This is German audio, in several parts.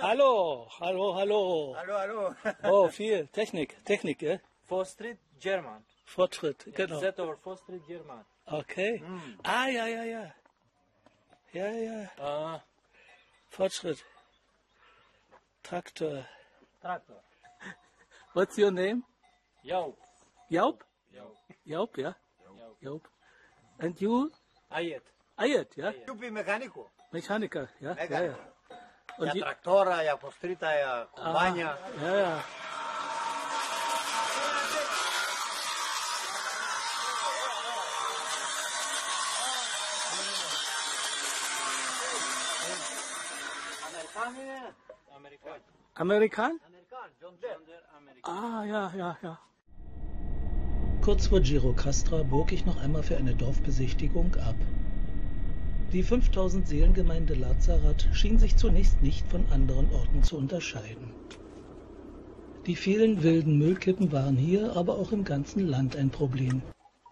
Hallo, hallo, hallo. Hallo, hallo. Oh, viel Technik, gell? Fortschritt German. Fortschritt, genau. Z over Fortschritt German. Okay. Ah, ja, ja, ja. Ja, ja. Fortschritt. Traktor. Traktor. What's your name? Joop. Joop? Joop. Joop, ja? Joop. Joop. And you? Ayet. Ayet, ja? Joop mecánico. Mechaniker, ja? Ja, Mecánico. ja. Und Ja Traktora, ja Postrita, ja Kumbania. Ja, ja. Amerikan? John Deere. Ah, ja, ja, ja. Kurz vor Gjirokastra bog ich noch einmal für eine Dorfbesichtigung ab. Die 5000 Seelengemeinde Lazarat schien sich zunächst nicht von anderen Orten zu unterscheiden. Die vielen wilden Müllkippen waren hier, aber auch im ganzen Land ein Problem.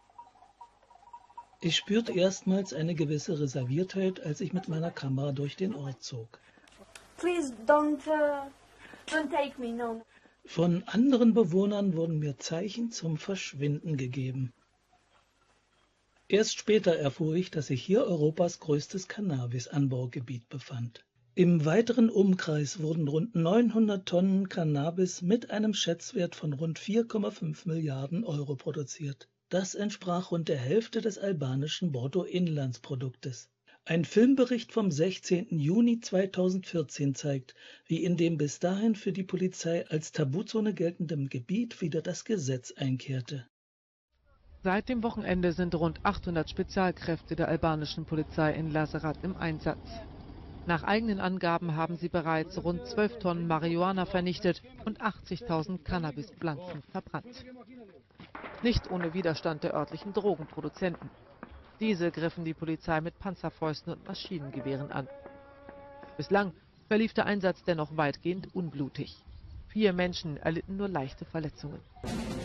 Ich spürte erstmals eine gewisse Reserviertheit, als ich mit meiner Kamera durch den Ort zog. Please don't take me, no. Von anderen Bewohnern wurden mir Zeichen zum Verschwinden gegeben. Erst später erfuhr ich, dass sich hier Europas größtes Cannabis-Anbaugebiet befand. Im weiteren Umkreis wurden rund 900 Tonnen Cannabis mit einem Schätzwert von rund 4,5 Milliarden Euro produziert. Das entsprach rund der Hälfte des albanischen Bruttoinlandsproduktes. Ein Filmbericht vom 16. Juni 2014 zeigt, wie in dem bis dahin für die Polizei als Tabuzone geltendem Gebiet wieder das Gesetz einkehrte. Seit dem Wochenende sind rund 800 Spezialkräfte der albanischen Polizei in Lazarat im Einsatz. Nach eigenen Angaben haben sie bereits rund 12 Tonnen Marihuana vernichtet und 80.000 Cannabispflanzen verbrannt. Nicht ohne Widerstand der örtlichen Drogenproduzenten. Diese griffen die Polizei mit Panzerfäusten und Maschinengewehren an. Bislang verlief der Einsatz dennoch weitgehend unblutig. 4 Menschen erlitten nur leichte Verletzungen.